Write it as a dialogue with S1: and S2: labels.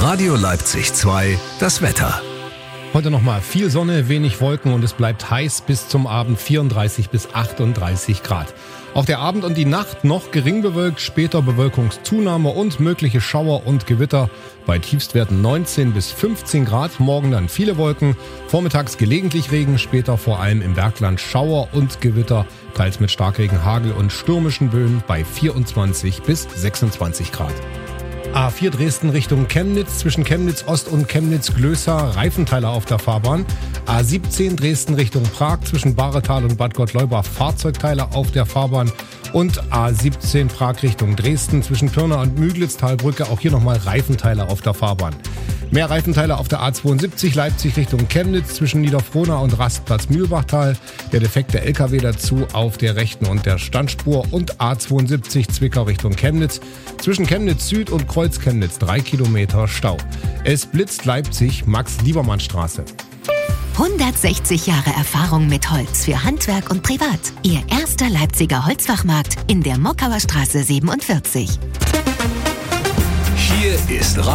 S1: Radio Leipzig 2, das Wetter.
S2: Heute nochmal viel Sonne, wenig Wolken und es bleibt heiß bis zum Abend 34 bis 38 Grad. Auch der Abend und die Nacht noch gering bewölkt, später Bewölkungszunahme und mögliche Schauer und Gewitter bei Tiefstwerten 19 bis 15 Grad. Morgen dann viele Wolken, vormittags gelegentlich Regen, später vor allem im Bergland Schauer und Gewitter, teils mit Starkregen, Hagel und stürmischen Böen bei 24 bis 26 Grad. A4 Dresden Richtung Chemnitz, zwischen Chemnitz Ost und Chemnitz Glößer, Reifenteiler auf der Fahrbahn. A17 Dresden Richtung Prag, zwischen Bahretal und Bad Gottleuba, Fahrzeugteile auf der Fahrbahn. Und A17 Prag Richtung Dresden, zwischen Pirna und Müglitztalbrücke, auch hier nochmal Reifenteile auf der Fahrbahn. Mehr Reifenteile auf der A72 Leipzig Richtung Chemnitz, zwischen Niederfrohna und Rastplatz Mühlbachtal. Der defekte LKW dazu auf der rechten und der Standspur. Und A72 Zwickau Richtung Chemnitz, zwischen Chemnitz Süd und Kreuz Chemnitz 3 Kilometer Stau. Es blitzt Leipzig, Max-Liebermann-Straße.
S3: 160 Jahre Erfahrung mit Holz für Handwerk und Privat. Ihr erster Leipziger Holzfachmarkt in der Mockauer Straße 47.
S1: Hier ist